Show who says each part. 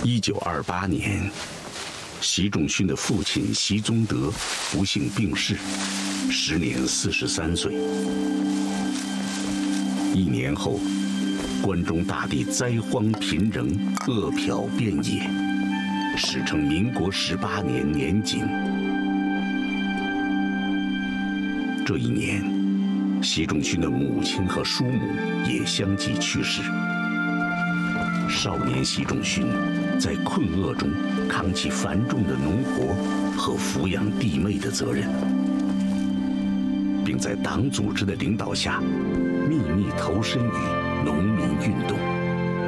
Speaker 1: 1928年，习仲勋的父亲习宗德不幸病逝，时年43岁。1年后，关中大地灾荒频仍，饿殍遍野，史称民国18年年景。这一年，习仲勋的母亲和叔母也相继去世。少年习仲勋在困厄中扛起繁重的农活和抚养弟妹的责任，并在党组织的领导下秘密投身于农民运动。